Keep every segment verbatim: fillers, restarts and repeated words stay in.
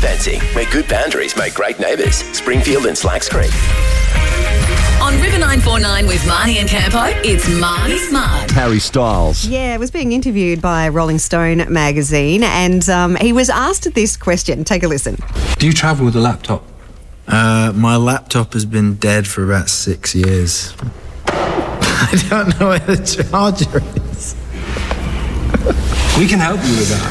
fencing, where good boundaries make great neighbours. Springfield and Slacks Creek. On River nine four nine with Marnie and Campo, it's Marnie's Mug. Harry Styles. Yeah, was being interviewed by Rolling Stone magazine, and um, he was asked this question. Take a listen. Do you travel with a laptop? Uh, my laptop has been dead for about six years. I don't know where the charger is. We can help you with that.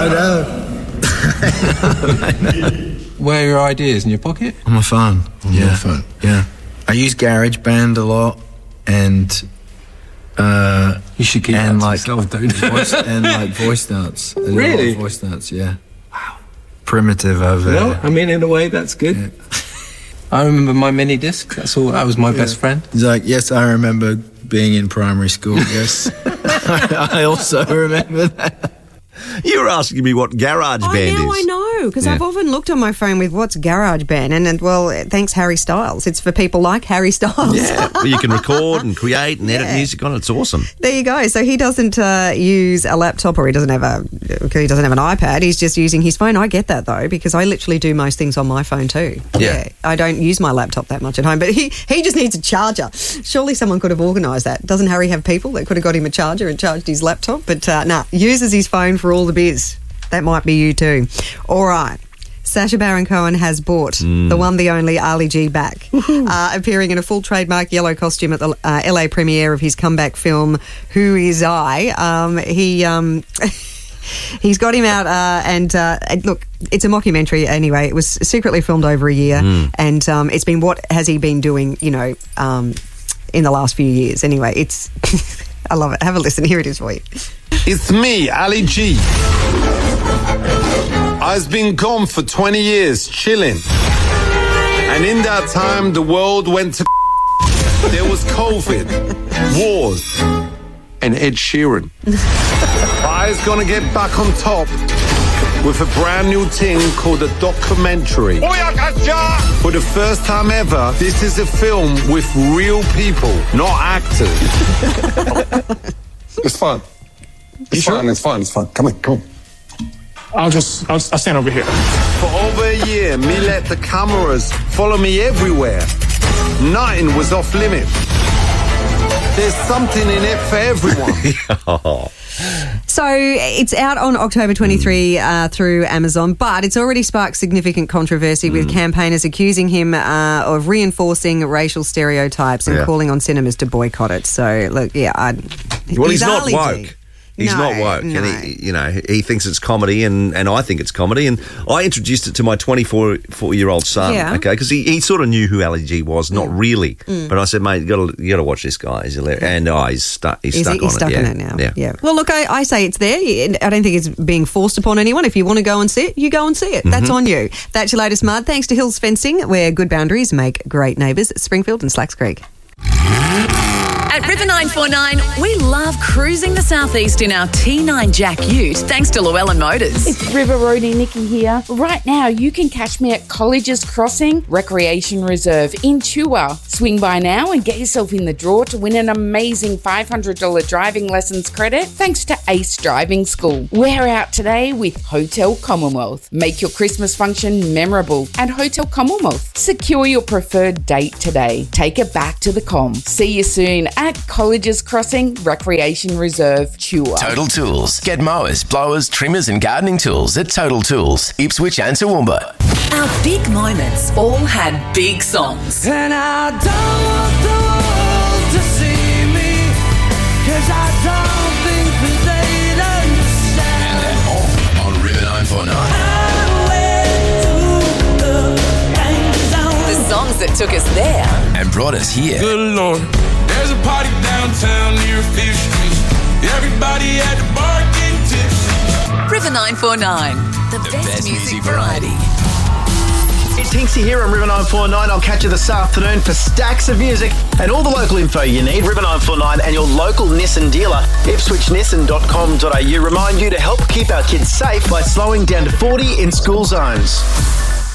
I know. I know. Where are your ideas? In your pocket? On my phone. On yeah. your phone? Yeah. I use GarageBand a lot, and uh, you should keep and that like to yourself, don't you? voice, and like voice notes. I do a lot of Really? voice notes, yeah. Wow. Primitive over Well, there. I mean, in a way, that's good. Yeah. I remember my mini disc. That's all. That was my yeah. best friend. He's like, yes, I remember being in primary school. Yes, I also remember that. You were asking me what GarageBand I is. know, I know, because Yeah. I've often looked on my phone with what's GarageBand, and, and well, thanks Harry Styles. It's for people like Harry Styles. Yeah, well, you can record and create and edit Yeah. music on it. It's awesome. There you go. So he doesn't uh, use a laptop, or he doesn't have a he doesn't have an iPad. He's just using his phone. I get that though, because I literally do most things on my phone too. Yeah. I don't use my laptop that much at home, but he he just needs a charger. Surely someone could have organised that. Doesn't Harry have people that could have got him a charger and charged his laptop? But uh, nah, uses his phone for all the biz. That might be you too. All right. Sacha Baron Cohen has brought mm. the one, the only Ali G back, uh, appearing in a full trademark yellow costume at the uh, L A premiere of his comeback film, Who Is I? Um, he... Um, He's got him out, uh, and, uh, and look, it's a mockumentary anyway. It was secretly filmed over a year, mm. and um, it's been what has he been doing, you know, um, in the last few years. Anyway, it's, I love it. Have a listen. Here it is for you. It's me, Ali G. I've been gone for twenty years, chilling. And in that time, the world went to there was COVID, wars, and Ed Sheeran. I's gonna get back on top with a brand new thing called a documentary. For the first time ever, this is a film with real people, not actors. It's fun. It's You fun, sure? it's fun, it's fun. Come on, come on. I'll just, I'll, I'll stand over here. For over a year, me let the cameras follow me everywhere. Nothing was off limit. There's something in it for everyone. So it's out on October twenty-third uh, through Amazon, but it's already sparked significant controversy with Mm. campaigners accusing him uh, of reinforcing racial stereotypes and Yeah. calling on cinemas to boycott it. So, look, yeah, I... Well, he's not Ali G. woke. He's No, not woke, no. and he, you know, he thinks it's comedy, and, and I think it's comedy. And I introduced it to my twenty-four-year-old son, Yeah. okay, because he, he sort of knew who Ali G was, not Mm. really. Mm. But I said, mate, you got to you got to watch this guy. He's hilarious. And oh, he's stuck. He's Is stuck he, on he's stuck it. in yeah. it now. Yeah. yeah. Well, look, I, I say it's there. I don't think it's being forced upon anyone. If you want to go and see it, you go and see it. That's Mhm. on you. That's your latest mud. Thanks to Hills Fencing, where good boundaries make great neighbours at Springfield and Slacks Creek. At River nine four nine, we love cruising the southeast in our T nine Jack Ute, thanks to Llewellyn Motors. It's River Roadie Nikki here. Right now, you can catch me at Colleges Crossing Recreation Reserve in Chua. Swing by now and get yourself in the draw to win an amazing five hundred dollars driving lessons credit thanks to Ace Driving School. We're out today with Hotel Commonwealth. Make your Christmas function memorable at Hotel Commonwealth. Secure your preferred date today. Take it back to the com. See you soon at Colleges Crossing Recreation Reserve, Chua. Total Tools. Get mowers, blowers, trimmers and gardening tools at Total Tools, Ipswich and Toowoomba. Our big moments all had big songs. And I don't want the world to see me, 'cause I don't think that they'd understand. And they're all on River nine four nine. The songs that took us there And brought us here. Good Lord. There's a party downtown near Fifth Street. Everybody at the bar getting tipsy. River nine four nine, the, The best, best music, music variety. It's Hinksy here on River nine four nine. I'll catch you this afternoon for stacks of music and all the local info you need. River nine four nine and your local Nissan dealer, ipswich nissan dot com dot a u. Remind you to help keep our kids safe by slowing down to forty in school zones.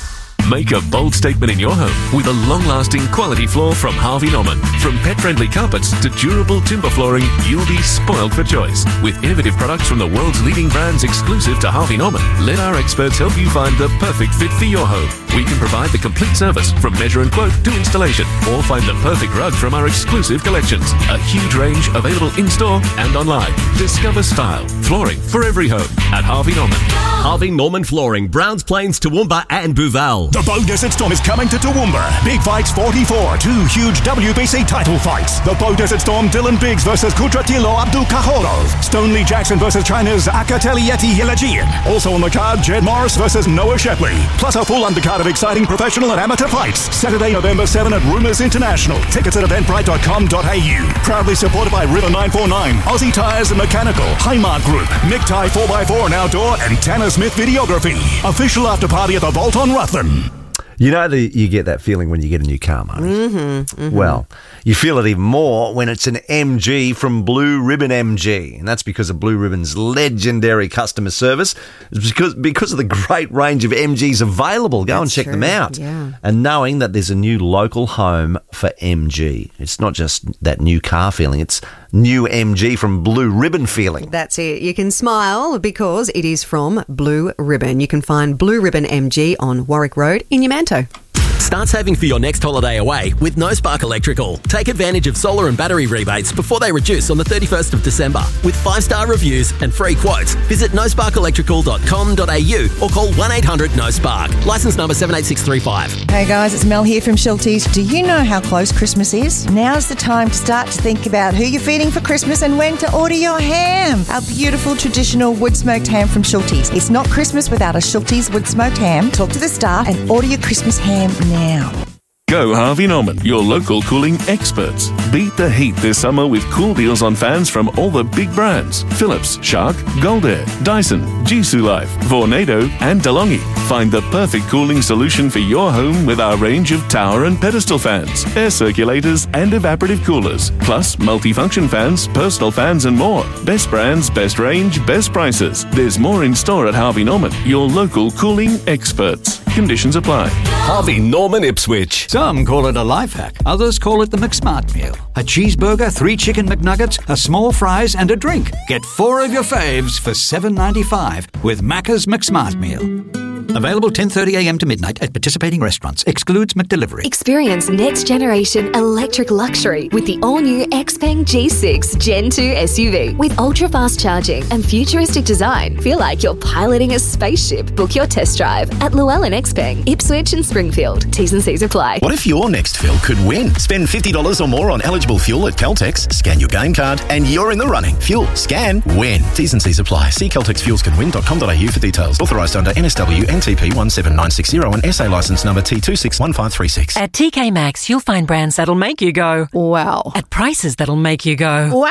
Make a bold statement in your home with a long-lasting quality floor from Harvey Norman. From pet-friendly carpets to durable timber flooring, you'll be spoiled for choice. With innovative products from the world's leading brands exclusive to Harvey Norman, let our experts help you find the perfect fit for your home. We can provide the complete service from measure and quote to installation, or find the perfect rug from our exclusive collections. A huge range available in-store and online. Discover style, flooring for every home at Harvey Norman. Harvey Norman Flooring, Browns Plains, Toowoomba and Booval. The Bow Desert Storm is coming to Toowoomba. Big Fights forty-four, two huge W B C title fights. The Bow Desert Storm, Dylan Biggs versus Kudratilo Abdulkahorov. Stonely Jackson versus China's Akatelieti Hilajian. Also on the card, Jed Morris versus Noah Shepley. Plus a full undercard of exciting professional and amateur fights. Saturday, November seventh at Rumours International. Tickets at eventbrite dot com dot a u. Proudly supported by River nine four nine, Aussie Tyres and Mechanical, Highmark Group, Mick Tie four by four and Outdoor, and Tanner Smith Videography. Official after party at the Vault on Rutland. You know that you get that feeling when you get a new car, Marty. Mm-hmm, mm-hmm. Well, you feel it even more when it's an M G from Blue Ribbon M G. And that's because of Blue Ribbon's legendary customer service. It's because, because of the great range of M Gs available. Go That's and check true. them out. Yeah. And knowing that there's a new local home for M G. It's not just that new car feeling. It's new M G from Blue Ribbon feeling. That's it. You can smile because it is from Blue Ribbon. You can find Blue Ribbon M G on Warwick Road in Yamanto. Start saving for your next holiday away with No Spark Electrical. Take advantage of solar and battery rebates before they reduce on the thirty-first of December. With five-star reviews and free quotes, visit no spark electrical dot com dot a u or call one eight hundred no spark. Licence number seven eight six three five. Hey guys, it's Mel here from Schultes. Do you know how close Christmas is? Now's the time to start to think about who you're feeding for Christmas and when to order your ham. Our beautiful traditional wood-smoked ham from Schultes. It's not Christmas without a Schultes wood-smoked ham. Talk to the staff and order your Christmas ham now. Go Harvey Norman, your local cooling experts. Beat the heat this summer with cool deals on fans from all the big brands. Philips, Shark, Goldair, Dyson, Jisoo Life, Vornado and DeLonghi. Find the perfect cooling solution for your home with our range of tower and pedestal fans, air circulators and evaporative coolers. Plus multifunction fans, personal fans and more. Best brands, best range, best prices. There's more in store at Harvey Norman, your local cooling experts. Conditions apply. Harvey Norman Ipswich. Some call it a life hack. Others call it the McSmart meal. A cheeseburger, three chicken McNuggets, a small fries and a drink. Get four of your faves for seven ninety-five with Macca's McSmart meal. Available ten thirty a m to midnight at participating restaurants. Excludes McDelivery. Experience next-generation electric luxury with the all-new Xpeng G six Gen two S U V. With ultra-fast charging and futuristic design, feel like you're piloting a spaceship. Book your test drive at Llewellyn Xpeng, Ipswich and Springfield. T's and C's apply. What if your next fill could win? Spend fifty dollars or more on eligible fuel at Caltex, scan your game card, and you're in the running. Fuel, scan, win. T's and C's apply. See caltex fuels can win dot com dot a u for details. Authorised under N S W N T P one seven nine six zero and S A licence number T two six one five three six. At T K Maxx, you'll find brands that'll make you go, wow. At prices that'll make you go, wow.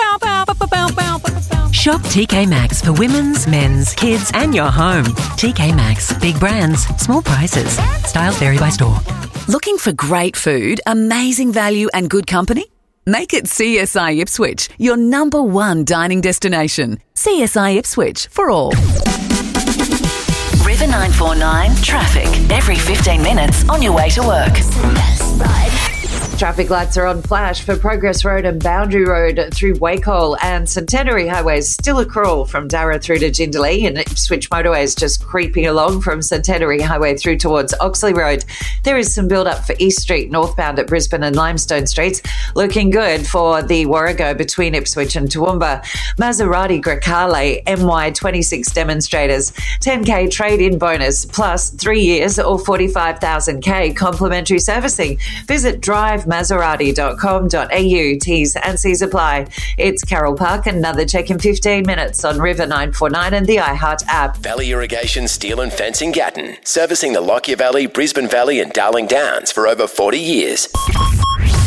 Shop T K Maxx for women's, men's, kids and your home. T K Maxx. Big brands, small prices. Styles vary by store. Looking for great food, amazing value and good company? Make it C S I Ipswich, your number one dining destination. C S I Ipswich for all. River nine four nine traffic every fifteen minutes on your way to work. Traffic lights are on flash for Progress Road and Boundary Road through Wacol, and Centenary Highway's still a crawl from Darra through to Jindalee, and Ipswich Motorway is just creeping along from Centenary Highway through towards Oxley Road. There is some build-up for East Street northbound at Brisbane and Limestone Streets. Looking good for the Warrego between Ipswich and Toowoomba. Maserati Grecale M Y twenty-six demonstrators. ten K trade-in bonus plus three years or forty-five thousand K complimentary servicing. Visit drive maserati dot com dot a u. T's and C's apply. It's Carol Park. Another check in fifteen minutes on River nine four nine and the iHeart app. Valley Irrigation Steel and Fencing Gatton, servicing the Lockyer Valley, Brisbane Valley and Darling Downs for over forty years.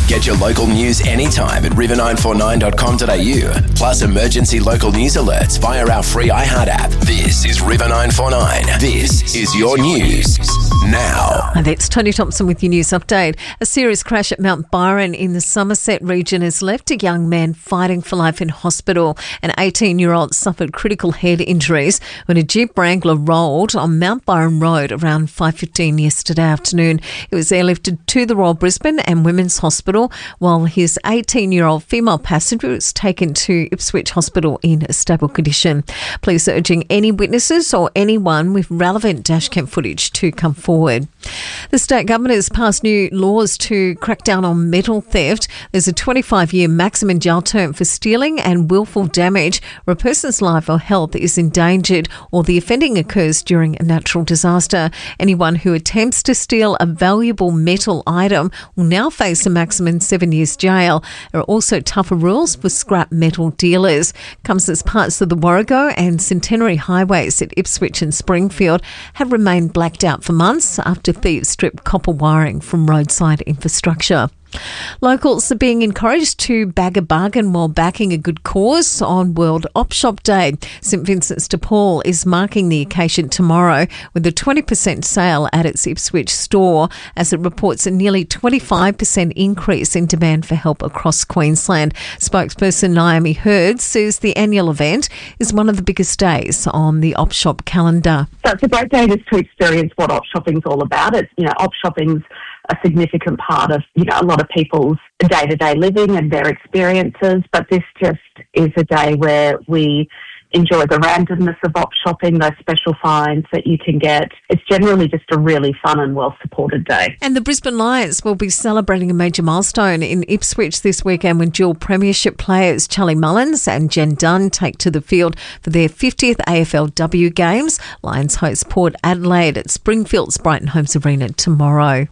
Get your local news anytime at river nine four nine dot com dot a u. Plus emergency local news alerts via our free iHeart app. This is River nine four nine. This is your news now. And it's Tony Thompson with your news update. A serious crash at Mount Byron in the Somerset region has left a young man fighting for life in hospital. An eighteen-year-old suffered critical head injuries when a Jeep Wrangler rolled on Mount Byron Road around five fifteen yesterday afternoon. He was airlifted to the Royal Brisbane and Women's Hospital, while his eighteen-year-old female passenger was taken to Ipswich Hospital in a stable condition. Police are urging any witnesses or anyone with relevant dashcam footage to come forward. The state government has passed new laws to crack down on metal theft. There's a twenty-five-year maximum jail term for stealing and willful damage where a person's life or health is endangered or the offending occurs during a natural disaster. Anyone who attempts to steal a valuable metal item will now face a maximum seven years jail. There are also tougher rules for scrap metal dealers. Comes as parts of the Warrego and Centenary highways at Ipswich and Springfield have remained blacked out for months after thieves stripped copper wiring from roadside infrastructure. Locals are being encouraged to bag a bargain while backing a good cause on World Op Shop Day. St Vincent's de Paul is marking the occasion tomorrow with a twenty percent sale at its Ipswich store, as it reports a nearly twenty-five percent increase in demand for help across Queensland. Spokesperson Naomi Hurd says the annual event is one of the biggest days on the Op Shop calendar. So it's a great day just to experience what op shopping's all about. It's, you know, op shopping's a significant part of, you know, a lot of people's day-to-day living and their experiences, but this just is a day where we enjoy the randomness of op shopping, those special finds that you can get. It's generally just a really fun and well-supported day. And the Brisbane Lions will be celebrating a major milestone in Ipswich this weekend when dual premiership players Charlie Mullins and Jen Dunn take to the field for their fiftieth A F L W games. Lions host Port Adelaide at Springfield's Brighton Homes Arena tomorrow.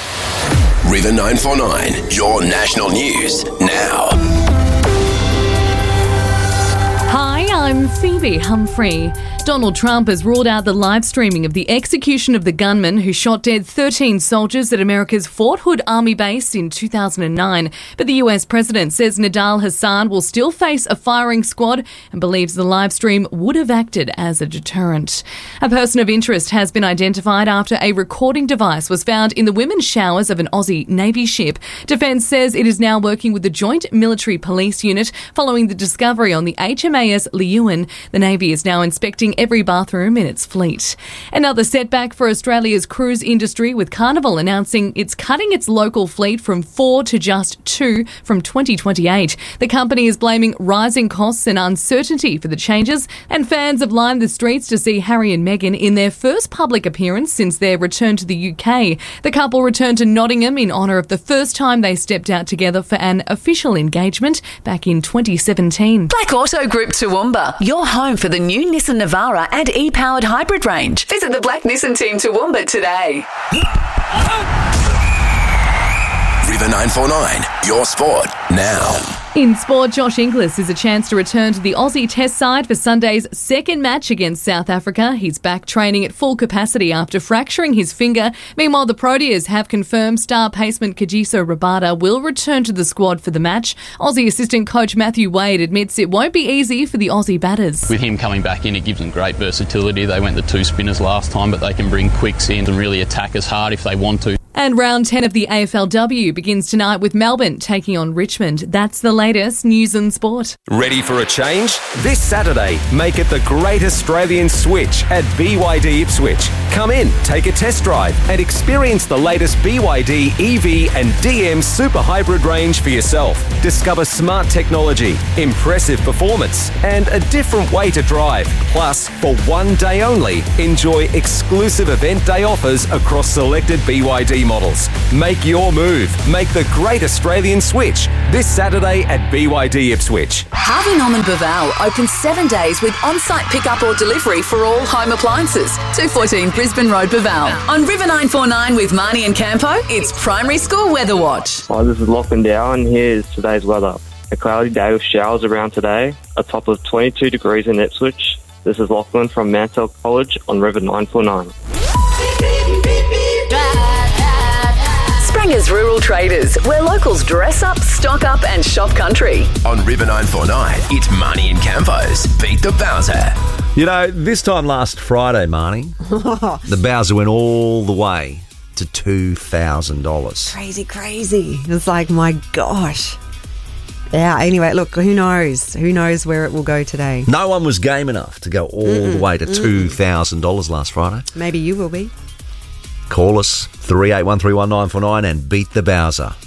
River nine four nine, your national news now. Hi, I'm Phoebe Humphrey. Donald Trump has ruled out the live streaming of the execution of the gunman who shot dead thirteen soldiers at America's Fort Hood Army base in two thousand nine. But the U S president says Nidal Hassan will still face a firing squad and believes the live stream would have acted as a deterrent. A person of interest has been identified after a recording device was found in the women's showers of an Aussie Navy ship. Defence says it is now working with the Joint Military Police Unit following the discovery on the H M A S Leeuwin. The Navy is now inspecting every bathroom in its fleet. Another setback for Australia's cruise industry, with Carnival announcing it's cutting its local fleet from four to just two from twenty twenty-eight. The company is blaming rising costs and uncertainty for the changes, and fans have lined the streets to see Harry and Meghan in their first public appearance since their return to the U K. The couple returned to Nottingham in honour of the first time they stepped out together for an official engagement back in twenty seventeen. Black Auto Group Toowoomba, your home for the new Nissan Navara and e-powered hybrid range. Visit the Black Nissan team Toowoomba today. River nine four nine, your sport now. In sport, Josh Inglis is a chance to return to the Aussie Test side for Sunday's second match against South Africa. He's back training at full capacity after fracturing his finger. Meanwhile, the Proteas have confirmed star paceman Kagiso Rabada will return to the squad for the match. Aussie assistant coach Matthew Wade admits it won't be easy for the Aussie batters. With him coming back in, it gives them great versatility. They went the two spinners last time, but they can bring quicks in and really attack us hard if they want to. And round ten of the A F L W begins tonight with Melbourne taking on Richmond. That's the latest news and sport. Ready for a change? This Saturday, make it the Great Australian Switch at B Y D Ipswich. Come in, take a test drive and experience the latest B Y D E V and D M Super Hybrid range for yourself. Discover smart technology, impressive performance and a different way to drive. Plus, for one day only, enjoy exclusive event day offers across selected B Y D models. Make your move. Make the Great Australian Switch this Saturday at B Y D Ipswich. Harvey Norman Baval opens seven days with on-site pickup or delivery for all home appliances. two fourteen Brisbane Road, Baval. On River nine four nine with Marnie and Campo, it's Primary School Weather Watch. Hi, this is Lachlan Dow and here's today's weather. A cloudy day with showers around today, a top of twenty-two degrees in Ipswich. This is Lachlan from Mantell College on River nine four nine. Bangers Rural Traders, where locals dress up, stock up and shop country. On River nine four nine, it's Marnie and Campo's Beat the Bowser. You know, this time last Friday, Marnie, the Bowser went all the way to two thousand dollars. Crazy, crazy. It's like, my gosh. Yeah, anyway, look, who knows? Who knows where it will go today? No one was game enough to go all Mm-mm, the way to mm-mm. two thousand dollars last Friday. Maybe you will be. Call us, three eight one three one nine four nine and beat the Bowser.